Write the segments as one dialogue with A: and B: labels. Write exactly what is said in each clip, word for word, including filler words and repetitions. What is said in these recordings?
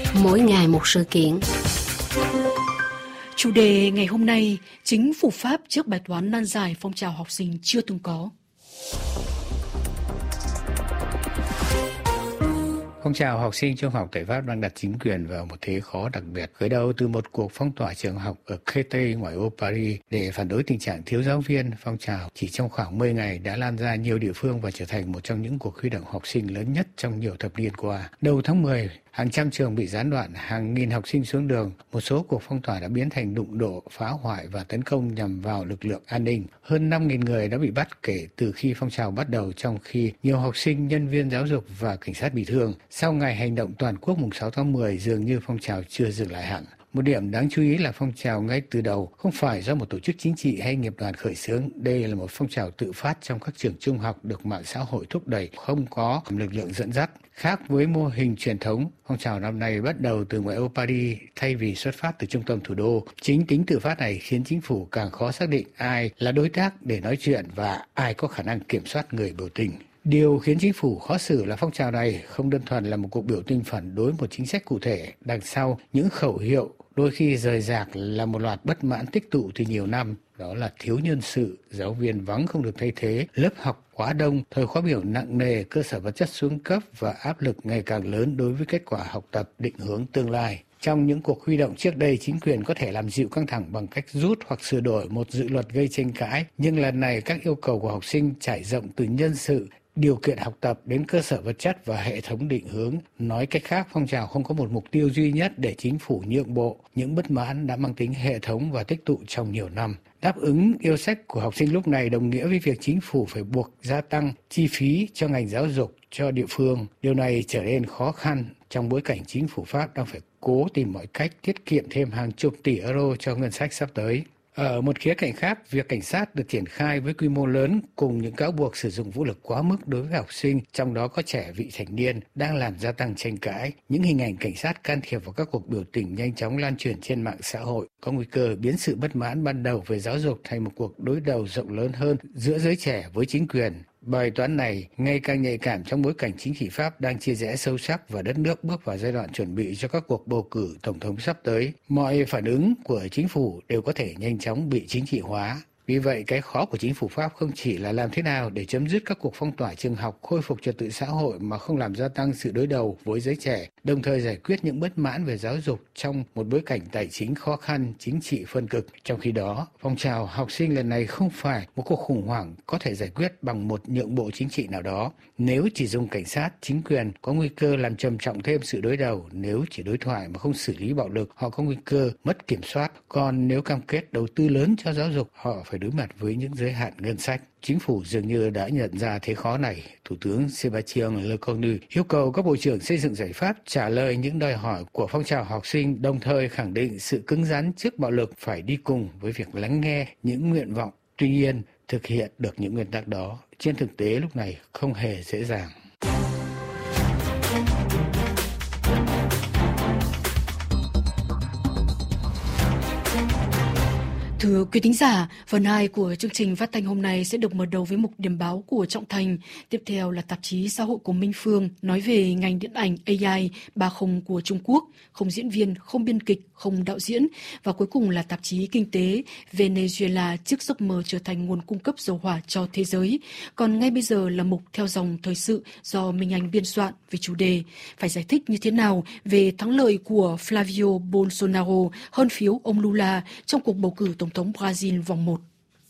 A: Mỗi ngày một sự kiện.
B: Chủ đề ngày hôm nay, chính phủ Pháp trước bài toán nan giải phong trào học sinh chưa từng có.
C: Phong trào học sinh trung học tại Pháp đang đặt chính quyền vào một thế khó đặc biệt, khởi đầu từ một cuộc phong tỏa trường học ở Créteil, ngoại ô Paris để phản đối tình trạng thiếu giáo viên. Phong trào chỉ trong khoảng mười ngày đã lan ra nhiều địa phương và trở thành một trong những cuộc huy động học sinh lớn nhất trong nhiều thập niên qua. Đầu tháng mười, hàng trăm trường bị gián đoạn, hàng nghìn học sinh xuống đường. Một số cuộc phong tỏa đã biến thành đụng độ, phá hoại và tấn công nhằm vào lực lượng an ninh. Hơn năm nghìn người đã bị bắt kể từ khi phong trào bắt đầu, trong khi nhiều học sinh, nhân viên giáo dục và cảnh sát bị thương. Sau ngày hành động toàn quốc mùng sáu tháng mười, dường như phong trào chưa dừng lại hẳn. Một điểm đáng chú ý là phong trào ngay từ đầu không phải do một tổ chức chính trị hay nghiệp đoàn khởi xướng. Đây là một phong trào tự phát trong các trường trung học được mạng xã hội thúc đẩy, không có lực lượng dẫn dắt. Khác với mô hình truyền thống, phong trào năm nay bắt đầu từ ngoại ô Paris thay vì xuất phát từ trung tâm thủ đô. Chính tính tự phát này khiến chính phủ càng khó xác định ai là đối tác để nói chuyện và ai có khả năng kiểm soát người biểu tình. Điều khiến chính phủ khó xử là phong trào này không đơn thuần là một cuộc biểu tình phản đối một chính sách cụ thể. Đằng sau những khẩu hiệu đôi khi rời rạc là một loạt bất mãn tích tụ từ nhiều năm. Đó là thiếu nhân sự, giáo viên vắng không được thay thế, lớp học quá đông, thời khóa biểu nặng nề, cơ sở vật chất xuống cấp và áp lực ngày càng lớn đối với kết quả học tập, định hướng tương lai. Trong những cuộc huy động trước đây, chính quyền có thể làm dịu căng thẳng bằng cách rút hoặc sửa đổi một dự luật gây tranh cãi. Nhưng lần này các yêu cầu của học sinh trải rộng từ nhân sự, điều kiện học tập đến cơ sở vật chất và hệ thống định hướng. Nói cách khác, phong trào không có một mục tiêu duy nhất để chính phủ nhượng bộ. Những bất mãn đã mang tính hệ thống và tích tụ trong nhiều năm. Đáp ứng yêu sách của học sinh lúc này đồng nghĩa với việc chính phủ phải buộc gia tăng chi phí cho ngành giáo dục, cho địa phương. Điều này trở nên khó khăn trong bối cảnh chính phủ Pháp đang phải cố tìm mọi cách tiết kiệm thêm hàng chục tỷ euro cho ngân sách sắp tới. Ở một khía cạnh khác, việc cảnh sát được triển khai với quy mô lớn cùng những cáo buộc sử dụng vũ lực quá mức đối với học sinh, trong đó có trẻ vị thành niên, đang làm gia tăng tranh cãi. Những hình ảnh cảnh sát can thiệp vào các cuộc biểu tình nhanh chóng lan truyền trên mạng xã hội, có nguy cơ biến sự bất mãn ban đầu về giáo dục thành một cuộc đối đầu rộng lớn hơn giữa giới trẻ với chính quyền. Bài toán này ngày càng nhạy cảm trong bối cảnh chính trị Pháp đang chia rẽ sâu sắc và đất nước bước vào giai đoạn chuẩn bị cho các cuộc bầu cử tổng thống sắp tới. Mọi phản ứng của chính phủ đều có thể nhanh chóng bị chính trị hóa. Vì vậy, cái khó của chính phủ Pháp không chỉ là làm thế nào để chấm dứt các cuộc phong tỏa trường học, khôi phục trật tự xã hội mà không làm gia tăng sự đối đầu với giới trẻ, đồng thời giải quyết những bất mãn về giáo dục trong một bối cảnh tài chính khó khăn, chính trị phân cực. Trong khi đó, phong trào học sinh lần này không phải một cuộc khủng hoảng có thể giải quyết bằng một nhượng bộ chính trị nào đó. Nếu chỉ dùng cảnh sát, chính quyền có nguy cơ làm trầm trọng thêm sự đối đầu. Nếu chỉ đối thoại mà không xử lý bạo lực, họ có nguy cơ mất kiểm soát. Còn nếu cam kết đầu tư lớn cho giáo dục, họ phải đối mặt với những giới hạn ngân sách. Chính phủ dường như đã nhận ra thế khó này. Thủ tướng Sébastien Lecornu yêu cầu các bộ trưởng xây dựng giải pháp trả lời những đòi hỏi của phong trào học sinh, đồng thời khẳng định sự cứng rắn trước bạo lực phải đi cùng với việc lắng nghe những nguyện vọng. Tuy nhiên, thực hiện được những nguyên tắc đó trên thực tế lúc này không hề dễ dàng.
B: Thưa quý thính giả, phần hai của chương trình phát thanh hôm nay sẽ được mở đầu với mục điểm báo của Trọng Thành. Tiếp theo là tạp chí Xã hội của Minh Phương nói về ngành điện ảnh a i ba không của Trung Quốc, không diễn viên, không biên kịch, không đạo diễn. Và cuối cùng là tạp chí Kinh tế Venezuela trước giấc mơ trở thành nguồn cung cấp dầu hỏa cho thế giới. Còn ngay bây giờ là mục theo dòng thời sự do Minh Anh biên soạn về chủ đề phải giải thích như thế nào về thắng lợi của Flavio Bolsonaro hơn phiếu ông Lula trong cuộc bầu cử tổng thống Brazil vòng một.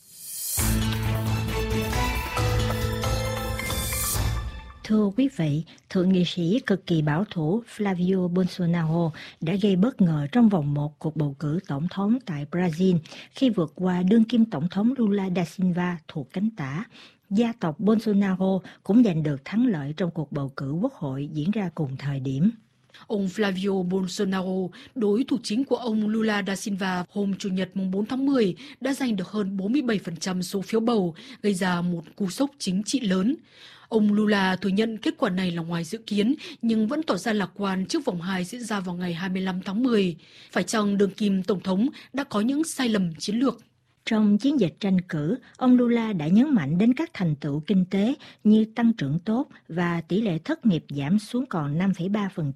D: Thưa quý vị, thượng nghị sĩ cực kỳ bảo thủ Flavio Bolsonaro đã gây bất ngờ trong vòng một cuộc bầu cử tổng thống tại Brazil khi vượt qua đương kim tổng thống Lula da Silva thuộc cánh tả. Gia tộc Bolsonaro cũng giành được thắng lợi trong cuộc bầu cử quốc hội diễn ra cùng thời điểm.
B: Ông Flavio Bolsonaro, đối thủ chính của ông Lula da Silva hôm Chủ nhật mùng bốn tháng mười, đã giành được hơn bốn mươi bảy phần trăm số phiếu bầu, gây ra một cú sốc chính trị lớn. Ông Lula thừa nhận kết quả này là ngoài dự kiến, nhưng vẫn tỏ ra lạc quan trước vòng hai diễn ra vào ngày hai mươi lăm tháng mười. Phải chăng đương kim tổng thống đã có những sai lầm chiến lược?
D: Trong chiến dịch tranh cử, ông Lula đã nhấn mạnh đến các thành tựu kinh tế như tăng trưởng tốt và tỷ lệ thất nghiệp giảm xuống còn năm phẩy ba phần